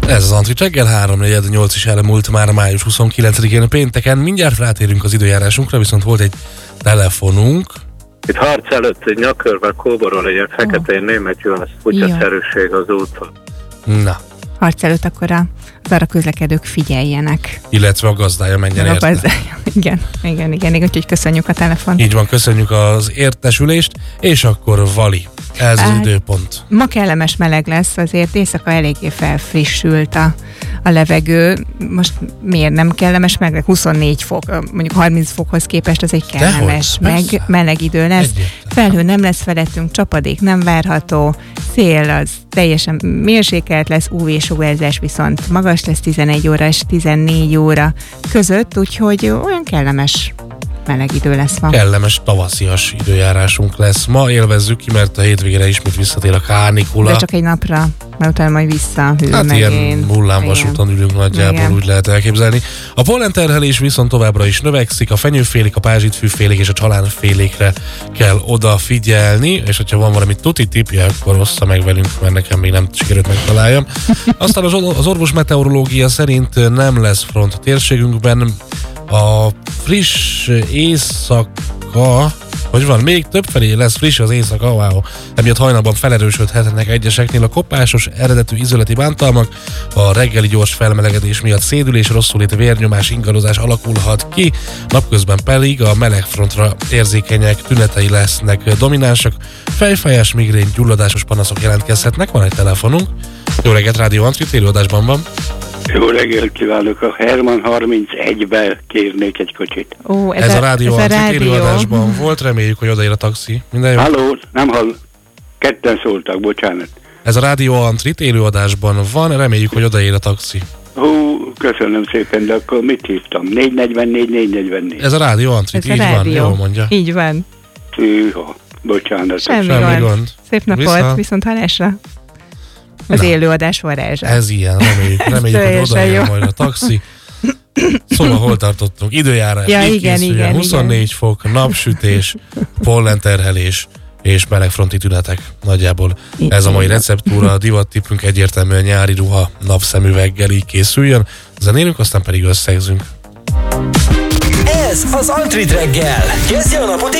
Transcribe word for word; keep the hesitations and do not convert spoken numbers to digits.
Ez az Antrit reggel, három negyven nyolc is elmúlt már május huszonkilencedikén pénteken. Mindjárt rátérünk az időjárásunkra, viszont volt egy telefonunk. Itt harc előtt egy nyakörvel kóborol egy feketén oh. német Jonas kutyaszerűség az úton. Na. Harc előtt akkor a, az arra közlekedők figyeljenek. Illetve a gazdája menjen érte. A gazdája, igen, igen, igen, igen, úgyhogy köszönjük a telefon. Így van, köszönjük az értesülést, és akkor Vali, ez az időpont. Ma kellemes meleg lesz, azért éjszaka eléggé felfrissült a, a levegő. Most miért nem kellemes meleg? huszonnégy fok, mondjuk harminc fokhoz képest az egy kellemes meg, meleg idő lesz. Egyetlen. Felhő nem lesz felettünk, csapadék nem várható, szél az teljesen mérsékelt lesz, ú vé-sugárzás viszont magas lesz tizenegy óra és tizennégy óra között, úgyhogy olyan kellemes meleg idő lesz ma. Kellemes tavaszias időjárásunk lesz ma, élvezzük ki, mert a hétvégére ismét visszatér a kánikula. De csak egy napra, mert utána majd visszahűl hát megint. Hát ilyen hullámvasúton ülünk nagyjából, igen. Úgy lehet elképzelni. A pollenterhelés viszont továbbra is növekszik, a fenyőfélék, a pázsitfűfélék és a csalánfélékre kell odafigyelni, és hogyha van valami tuti tipje, akkor ossza meg velünk, mert nekem még nem sikerült megtaláljam. Aztán az, az orvos meteorológia szerint nem lesz front a térségünkben. A friss éjszaka, hogy van, még többfelé lesz friss az éjszaka, wow. Emiatt hajnalban felerősödhetnek egyeseknél a kopásos eredetű ízületi bántalmak, a reggeli gyors felmelegedés miatt szédülés, rosszulét, vérnyomás, ingadozás alakulhat ki, napközben pedig a melegfrontra érzékenyek tünetei lesznek dominánsak, fejfájás, migrén, gyulladásos panaszok jelentkezhetnek. Van egy telefonunk. Jó reggelt, Rádió Antrit, élőadásban van. Jó reggelt kívánok, a Herman harmincegyben kérnék egy kocsit. Ó, ez, ez a, a Rádió Antrit élőadásban volt, reméljük, hogy odaér a taxi. Minden jó? Halló, nem hall. Ketten szóltak, bocsánat. Ez a Rádió Antrit élőadásban van, reméljük, hogy odaér a taxi. Hú, köszönöm szépen, de akkor mit hívtam? négy negyvennégy, négy negyvennégy. Ez a Rádió Antrit, így van, jól mondja. Így van. Hűha, bocsánat. Semmi, Semmi gond. gond. Szép napot, viszont, viszont hallásra. Az Na, élőadás varázsa. Ez ilyen, reméljük, reméljük hogy odaér majd a taxi. Szóval hol tartottunk? Időjárás, ja, igen, igen, huszonnégy igen. fok, napsütés, pollenterhelés és melegfronti tünetek. Nagyjából igen. Ez a mai receptúra, a divattippünk egyértelműen nyári ruha, napszemüveggel így készüljön. Zenélünk, aztán pedig összegzünk. Ez az Antrit reggel. Kezdje a napot